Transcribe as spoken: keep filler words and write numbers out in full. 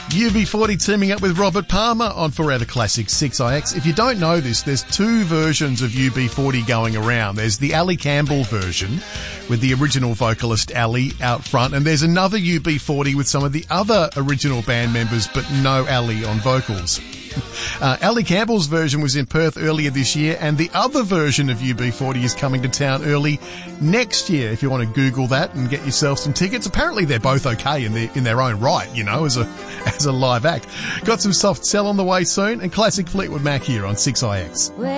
U B forty teaming up with Robert Palmer on Forever Classic six I X. If you don't know this, there's two versions of U B forty going around. There's the Ali Campbell version with the original vocalist Ali out front, and there's another U B forty with some of the other original band members but no Ali on vocals. Uh, Ali Campbell's version was in Perth earlier this year, and the other version of U B forty is coming to town early next year. If you want to Google that and get yourself some tickets, apparently they're both okay in their in their own right, you know, as a as a live act. Got some soft sell on the way soon, and classic Fleetwood Mac here on six I X.